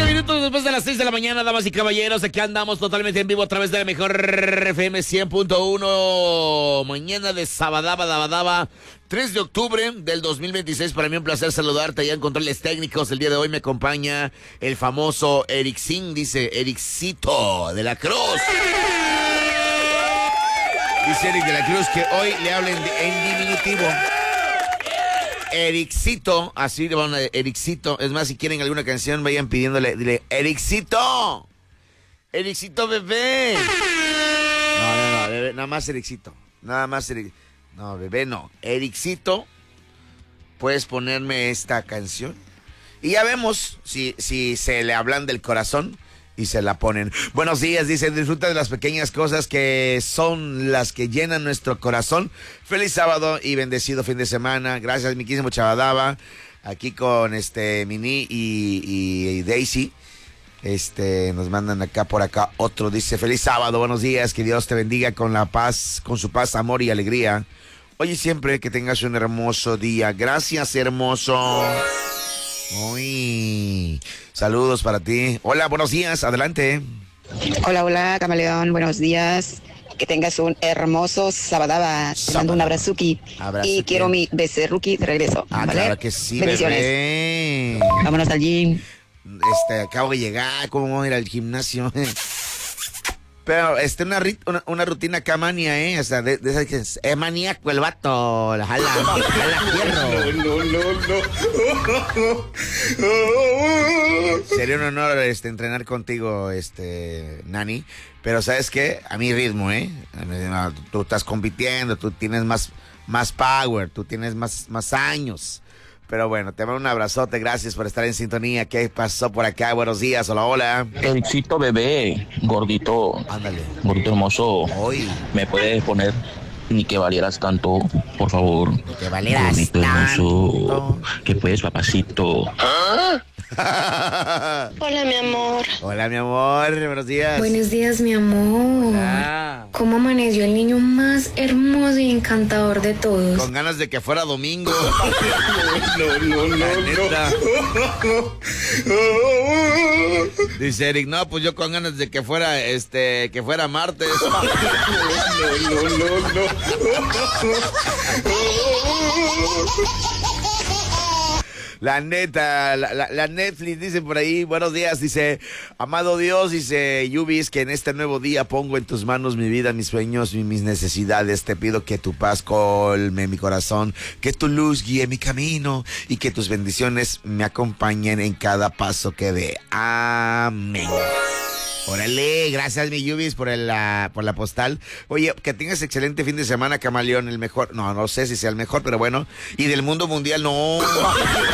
minutos después de las 6 de la mañana, damas y caballeros, aquí andamos totalmente en vivo a través de la mejor FM 100.1. Mañana de Sabadaba, 3 de octubre del 2026. Para mí un placer saludarte allá en controles técnicos. El día de hoy me acompaña el famoso Ericín, dice Ericito de la Cruz. Dice Eric de la Cruz que hoy le hablen en diminutivo. Ericito, así le van a Ericito. Es más, si quieren alguna canción, vayan pidiéndole, dile, Ericito, Ericito bebé. No, bebé, nada más Ericito, no, bebé no, Ericito, puedes ponerme esta canción y ya vemos si se le hablan del corazón y se la ponen. Buenos días, dice, disfruta de las pequeñas cosas que son las que llenan nuestro corazón. Feliz sábado y bendecido fin de semana. Gracias, mi quísimo Chavadaba. Aquí con Mini y Daisy. Nos mandan por acá otro. Dice, feliz sábado, buenos días. Que Dios te bendiga con la paz, con su paz, amor y alegría. Oye, siempre que tengas un hermoso día. Gracias, hermoso. Uy, saludos para ti. Hola, buenos días, adelante. Hola, Camaleón, buenos días. Que tengas un hermoso sabadaba. Te mando un abrazuki. Y quiero mi becerruki de regreso. ¿Vale? Claro que sí, bendiciones. Bebé. Vámonos al gym. Acabo de llegar, ¿cómo voy a ir al gimnasio? Pero una rutina acá mania, o sea, de esas que es maníaco el vato, la jala fierro. No. Sería un honor entrenar contigo, Nani, pero ¿sabes qué? A mi ritmo, tú estás compitiendo, tú tienes más power, tú tienes más años. Pero bueno, te mando un abrazote, gracias por estar en sintonía. ¿Qué pasó por acá? Buenos días, hola. Ericito bebé, gordito. Ándale. Gordito hermoso. Hoy. ¿Me puedes poner ni que valieras tanto, por favor? Ni que valieras gordito tanto. Hermoso. ¿Qué puedes, papacito? ¿Ah? Hola, mi amor. Hola, mi amor, buenos días. Buenos días, mi amor. Hola. ¿Cómo amaneció el niño más hermoso y encantador de todos? Con ganas de que fuera domingo. No. Dice Eric, no, pues yo con ganas de que fuera, que fuera martes. La neta, la Netflix dice por ahí, buenos días, dice, amado Dios, dice Yubis, que en este nuevo día pongo en tus manos mi vida, mis sueños y mis necesidades. Te pido que tu paz colme mi corazón, que tu luz guíe mi camino y que tus bendiciones me acompañen en cada paso que dé. Amén. Órale, gracias mi Yubis por la postal. Oye, que tengas excelente fin de semana, Camaleón, el mejor, no sé si sea el mejor, pero bueno, y del mundo mundial, no.